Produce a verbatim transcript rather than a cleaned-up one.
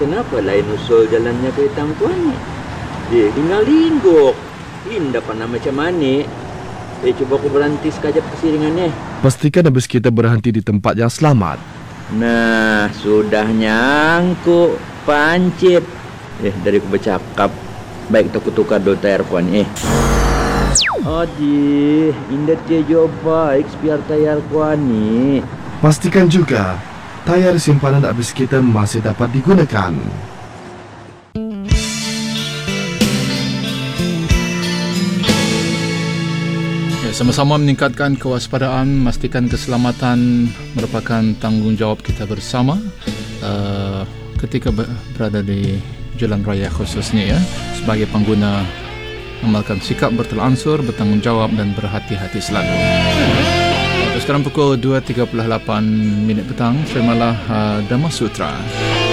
kenapa lain usul jalannya kereta tuan ni? Eh, tinggal lingguk. Indah pandang macam mana? Eh, cuba aku berhenti sekejap kesiringan ni. Pastikan bus kita berhenti di tempat yang selamat. Nah, sudah nyangkuk pancit. Eh, dari aku bercakap, baik aku tukar dua tayar kuan ni. Eh. Aduh, indah dia jauh baik biar tayar kuan ni. Pastikan juga tayar simpanan bus kita masih dapat digunakan. Sama-sama meningkatkan kewaspadaan, memastikan keselamatan merupakan tanggungjawab kita bersama uh, ketika berada di jalan raya khususnya ya. Sebagai pengguna, amalkan sikap bertelansur, bertanggungjawab dan berhati-hati selalu. Sekarang pukul dua tiga puluh lapan minit petang, terimalah uh, Dhamma Sutra.